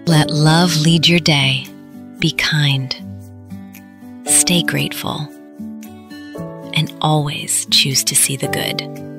Let love lead your day. Be kind. Stay grateful. And always choose to see the good.